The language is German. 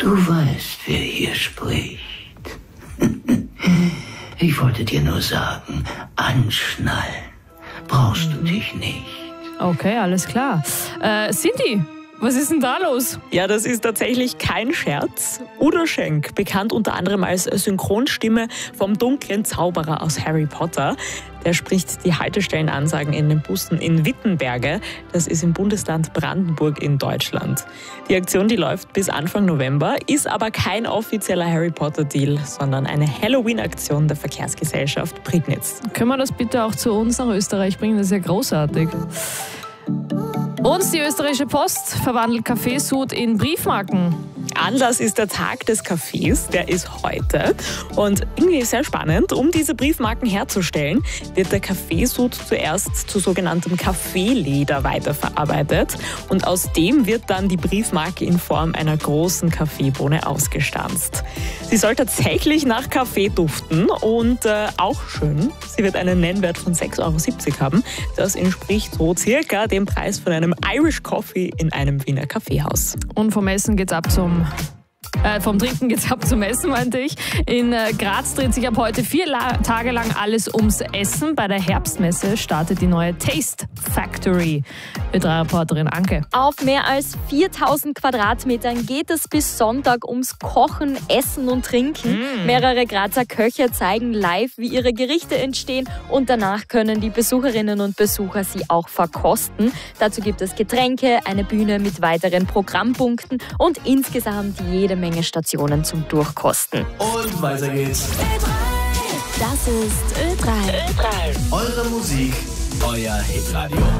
Du weißt, wer hier spricht. Ich wollte dir nur sagen, anschnallen brauchst du dich nicht. Okay, alles klar. Cindy, was ist denn da los? Ja, das ist tatsächlich kein Scherz. Udo Schenk, bekannt unter anderem als Synchronstimme vom dunklen Zauberer aus Harry Potter, der spricht die Haltestellenansagen in den Bussen in Wittenberge. Das ist im Bundesland Brandenburg in Deutschland. Die Aktion, die läuft bis Anfang November, ist aber kein offizieller Harry Potter-Deal, sondern eine Halloween-Aktion der Verkehrsgesellschaft Prignitz. Können wir das bitte auch zu uns nach Österreich bringen? Das ist ja großartig. Und die österreichische Post verwandelt Kaffeesud in Briefmarken. Anlass ist der Tag des Kaffees, der ist heute. Und irgendwie sehr spannend, um diese Briefmarken herzustellen, wird der Kaffeesud zuerst zu sogenanntem Kaffeeleder weiterverarbeitet. Und aus dem wird dann die Briefmarke in Form einer großen Kaffeebohne ausgestanzt. Sie soll tatsächlich nach Kaffee duften und auch schön. Sie wird einen Nennwert von 6,70 € haben. Das entspricht so circa dem Preis von einem Irish Coffee in einem Wiener Kaffeehaus. Und vom Essen geht's ab vom Trinken geht's ab zum Essen, meinte ich. In Graz dreht sich ab heute 4 Tage lang alles ums Essen. Bei der Herbstmesse startet die neue Taste Factory. Ö3-Reporterin Anke. Auf mehr als 4000 Quadratmetern geht es bis Sonntag ums Kochen, Essen und Trinken. Mehrere Grazer Köche zeigen live, wie ihre Gerichte entstehen, und danach können die Besucherinnen und Besucher sie auch verkosten. Dazu gibt es Getränke, eine Bühne mit weiteren Programmpunkten und insgesamt jede Menge Stationen zum Durchkosten. Und weiter geht's. Das ist Ö3. Eure Musik, euer Hitradio.